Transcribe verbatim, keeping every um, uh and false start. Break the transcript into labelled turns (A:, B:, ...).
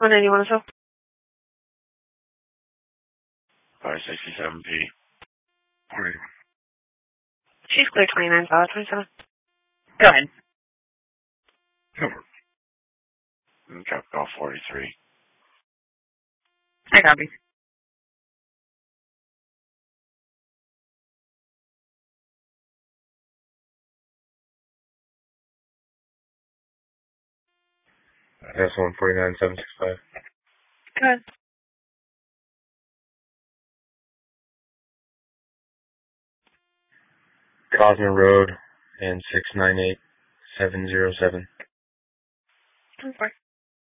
A: one ninety-one or so.
B: five sixty-seven P. Morning.
A: She's clear twenty-nine, solid twenty-seven.
C: Go ahead.
B: Over. Drop off forty-three.
C: I copy.
B: S one forty-nine seven six five.
A: Go ahead.
B: Cosner Road and six nine eight seven zero seven.
A: ten four.